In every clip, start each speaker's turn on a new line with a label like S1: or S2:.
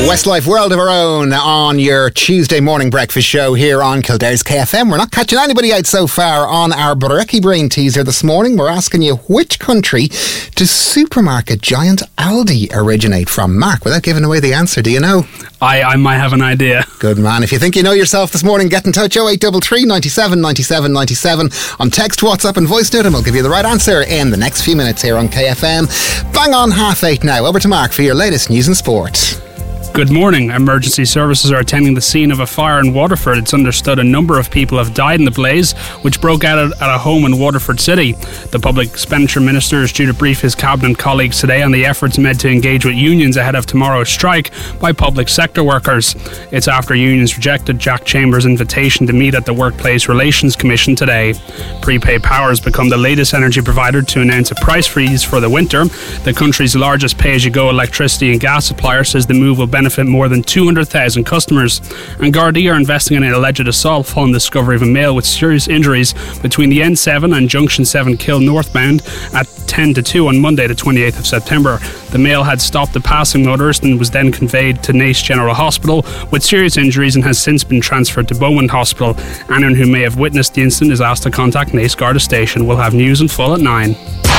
S1: Westlife World of Our Own on your Tuesday morning breakfast show here on Kildare's KFM. We're not catching anybody out so far on our Brekkie Brain teaser this morning. We're asking you, which country does supermarket giant Aldi originate from? Mark, without giving away the answer, do you know?
S2: I might have an idea.
S1: Good man. If you think you know yourself this morning, get in touch. 0833 97 97 97 on text, WhatsApp and voice note, and we'll give you the right answer in the next few minutes here on KFM. Bang on 8:30 now. Over to Mark for your latest news and sport.
S2: Good morning. Emergency services are attending the scene of a fire in Waterford. It's understood a number of people have died in the blaze, which broke out at a home in Waterford City. The Public Expenditure Minister is due to brief his cabinet colleagues today on the efforts made to engage with unions ahead of tomorrow's strike by public sector workers. It's after unions rejected Jack Chambers' invitation to meet at the Workplace Relations Commission today. Prepaid Power has become the latest energy provider to announce a price freeze for the winter. The country's largest pay-as-you-go electricity and gas supplier says the move will benefit more than 200,000 customers. And Gardaí are investigating an alleged assault following the discovery of a male with serious injuries between the N7 and Junction 7 Kill northbound at 10 to 2 on Monday the 28th of September. The male had stopped a passing motorist and was then conveyed to Naas General Hospital with serious injuries and has since been transferred to Beaumont Hospital. Anyone who may have witnessed the incident is asked to contact Naas Garda Station. We'll have news in full at 9.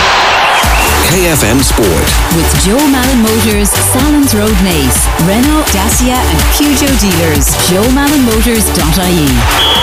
S3: KFM Sport.
S4: With Joe Malin Motors, Salons Road Naas, Renault, Dacia and Peugeot dealers. joemallinmotors.ie.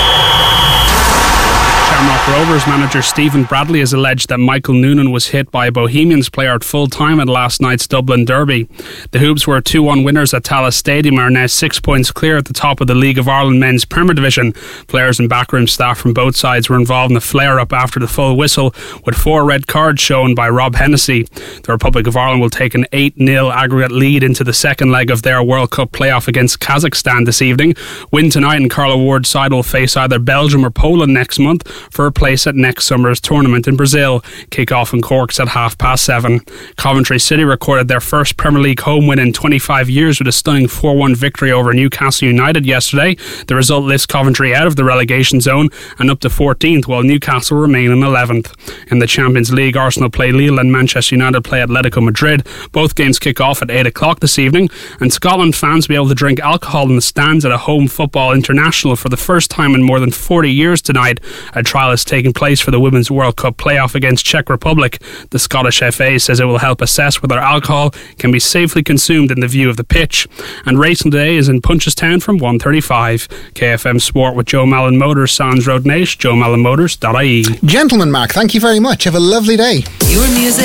S2: Shamrock Rovers manager Stephen Bradley has alleged that Michael Noonan was hit by a Bohemians player at full time at last night's Dublin Derby. The Hoops were 2-1 winners at Tallaght Stadium and are now 6 points clear at the top of the League of Ireland Men's Premier Division. Players and backroom staff from both sides were involved in a flare-up after the full whistle, with 4 red cards shown by Rob Hennessy. The Republic of Ireland will take an 8-0 aggregate lead into the second leg of their World Cup playoff against Kazakhstan this evening. Win tonight and Carla Ward's side will face either Belgium or Poland next month for a place at next summer's tournament in Brazil. Kick-off in Cork's at 7:30. Coventry City recorded their first Premier League home win in 25 years with a stunning 4-1 victory over Newcastle United yesterday. The result lifts Coventry out of the relegation zone and up to 14th, while Newcastle remain in 11th. In the Champions League, Arsenal play Lille and Manchester United play Atletico Madrid. Both games kick off at 8 o'clock this evening, and Scotland fans will be able to drink alcohol in the stands at a home football international for the first time in more than 40 years tonight. A trial is taking place for the Women's World Cup playoff against Czech Republic. The Scottish FA says it will help assess whether alcohol can be safely consumed in the view of the pitch. And racing today is in Punchestown from 1:35. KFM Sport with Joe Malin Motors, Sands Road Naas, joemallinmotors.ie.
S1: Gentlemen, Mark, thank you very much. Have a lovely day.
S4: Your music